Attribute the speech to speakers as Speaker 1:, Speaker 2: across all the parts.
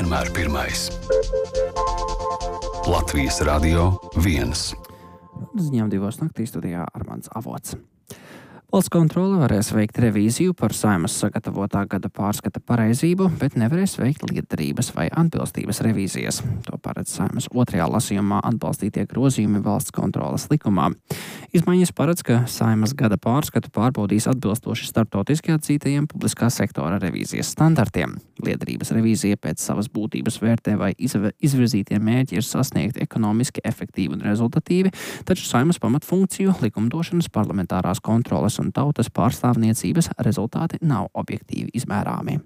Speaker 1: vienmēr pirmais. Latvijas Radio 1.
Speaker 2: Ziņām 2 naktī studijā Armands Avots. Valsts kontrole varēs veikt revīziju par Saeimas sagatavotā gada pārskata pareizību, bet nevarēs veikt lietderības vai atbilstības revīzijas. To paredz Saeimas 2. lasījumā atbalstītie grozījumi valsts kontroles likumā. Izmaiņas paredz, ka Saeimas gada pārskatu pārbaudīs atbilstoši starptautiski atzītajiem publiskā sektora revīzijas standartiem. Lietderības revīzija pēc savas būtības vērtē, vai izvirzītie mērķi ir sasniegti ekonomiski efektīvi un rezultatīvi, taču Saeimas pamatfunkciju, likumdošanas, parlamentārās kontroles un tautas pārstāvniecības rezultāti nav objektīvi izmērāmi.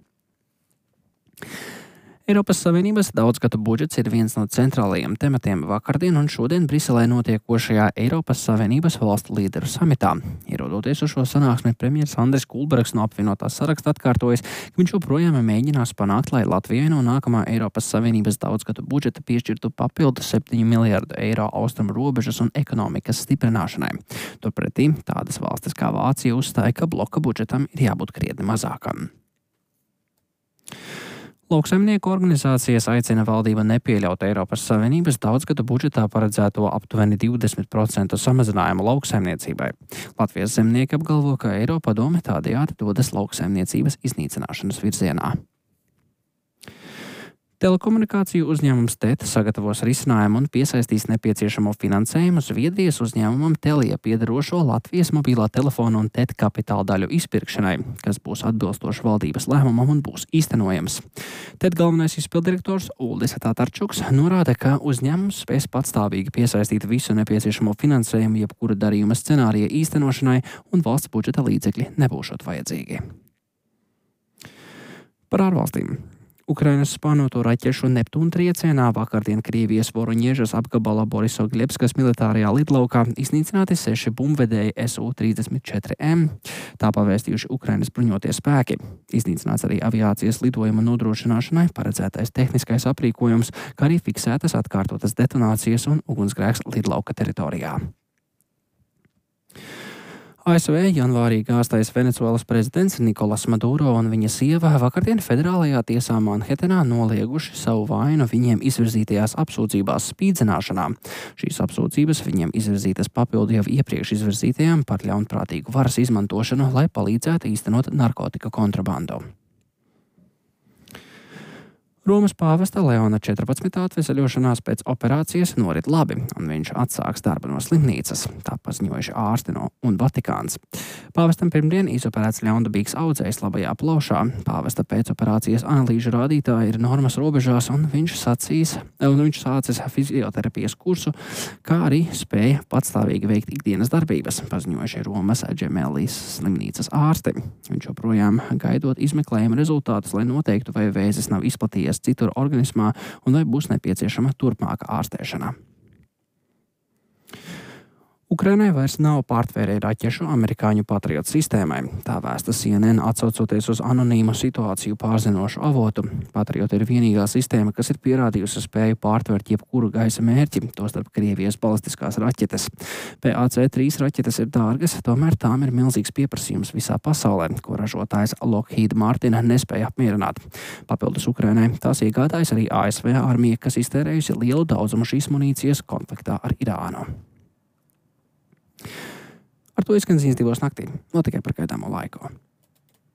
Speaker 2: Eiropas Savienības daudzgadu budžets ir viens no centrālajiem tematiem vakardien un šodien Briselē notiekošajā Eiropas Savienības valstu līderu samitā. Ierodoties uz šo sanāksmi, premjers Andris Kulbergs no apvienotā saraksta atkārtojas, ka viņš joprojām mēģinās panākt, lai Latvijai no nākamā Eiropas Savienības daudzgadu budžeta piešķirtu papildu 7 miljardu eiro austrumu robežas un ekonomikas stiprināšanai. Turpretī tādas valstis kā Vācija uzstāja, ka bloka budžetam ir jābūt krietni mazākam. Lauksaimnieku organizācijas aicina valdību nepieļaut Eiropas Savienības daudzgadu budžetā paredzēto aptuveni 20% samazinājumu lauksaimniecībai. Latvijas zemnieki apgalvo, ka Eiropadome tādējādi dodas lauksaimniecības iznīcināšanas virzienā. Telekomunikāciju uzņēmums TET sagatavos risinājumu un piesaistīs nepieciešamo finansējumu Zviedrijas uzņēmumam Telia piederošo Latvijas mobilā telefona un TET kapitāla daļu izpirkšanai, kas būs atbilstoši valdības lēmumam un būs īstenojams. TET galvenais izpilddirektors Uldis Tatarčuks norāda, ka uzņēmums spēs patstāvīgi piesaistīt visu nepieciešamo finansējumu jebkura darījuma scenārija īstenošanai un valsts budžeta līdzekļi nebūšot vajadzīgi. Par ārvalstīm. Ukrainas spānoto raķešu Neptūna triecienā vakardien Krievijas Voroņiežas apgabala Borisovglebskas militārajā lidlaukā iznīcināti 6 bumbvedēji Su-34M. Tā pavēstījuši Ukrainas bruņotie spēki. Iznīcināts arī aviācijas lidojuma nodrošināšanai paredzētais tehniskais aprīkojums, kā arī fiksētas atkārtotas detonācijas un ugunsgrēks lidlauka teritorijā. ASV janvārī gāztais Venecuēlas prezidents Nikolas Maduro un viņa sieva vakardien federālajā tiesā Manhetenā nolieguši savu vainu viņiem izvirzītajās apsūdzībās spīdzināšanā. Šīs apsūdzības viņiem izvirzītas papildu jau iepriekš izvirzītajām par ļaunprātīgu varas izmantošanu, lai palīdzētu īstenot narkotika kontrabandu. Romas pāvesta Leona 14. atvesaļošanās pēc operācijas norit labi, un viņš atsāks darbu no slimnīcas, tā paziņojuši ārsti un Vatikāns. Pāvestam pirmdien izoperēts ļaundabīgs audzējs labajā plaušā. Pāvesta pēcoperācijas analīžu rādītāji ir normas robežās, un viņš sācis fizioterapijas kursu, kā arī spēja patstāvīgi veikt ikdienas darbības, paziņojuši Romas Džemēlijas slimnīcas ārsti. Viņš joprojām gaidot izmeklējuma rezultātus, lai noteiktu, vai vēzis nav izplatījies citur organismā un vai būs nepieciešama turpmāka ārstēšana. Ukrainai vairs nav pārtvērēju raķešu amerikāņu Patriotu sistēmai. Tā vēsta CNN atsaucoties uz anonīmu situāciju pārzinošu avotu. Patriot ir vienīgā sistēma, kas ir pierādījusi spēju pārtvert jebkuru gaisa mērķi, tostarp Krievijas balistiskās raķetes. PAC-3 raķetes ir dārgas, tomēr tām ir milzīgs pieprasījums visā pasaulē, ko ražotājs Lockheed Martin nespēja apmierināt. Papildus Ukrainai tās iegādājas arī ASV armija, kas iztērējusi lielu daudzumu šīs munīcijas konfliktā ar Irānu. Ar to izskan ziņas 2 naktī. Vēl tikai par gaidāmo laiku.